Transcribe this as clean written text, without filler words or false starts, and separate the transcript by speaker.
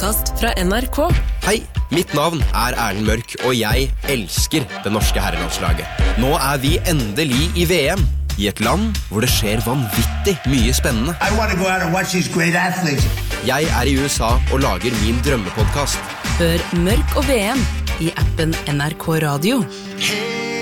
Speaker 1: podcast fra NRK.
Speaker 2: Hei, mitt navn Erlend Mørk, og jeg elsker det norske herrelandslaget. Nå vi endelig i VM, i et land hvor det skjer vanvittig mye spennende.
Speaker 3: I want to go out and watch these great athletes.
Speaker 2: Jeg i USA og lager min drømmepodcast.
Speaker 1: Hør Mørk og VM i appen NRK Radio.
Speaker 3: Hey.